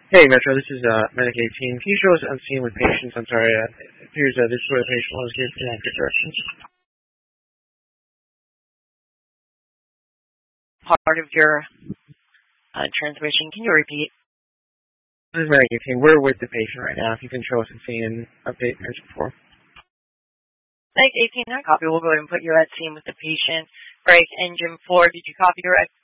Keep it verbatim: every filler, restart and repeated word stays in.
Hey, Metro, this is uh, Medic eighteen. Can you show us unseen with patients? I'm sorry, uh, it appears uh, this is where the patient was given inaccurate directions. Part of your uh, transmission. Can you repeat? This is Medic eighteen. We're with the patient right now. If you can show us unseen and update nurse before. Medic eighteen, I copy. We'll go ahead and put you at scene with the patient. Break engine four. Did you copy your